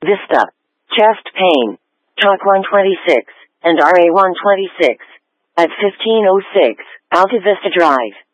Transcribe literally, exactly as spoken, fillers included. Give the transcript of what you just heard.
Vista, chest pain, Talk one twenty-six, and R A one twenty-six, at fifteen oh six, Alta Vista Drive.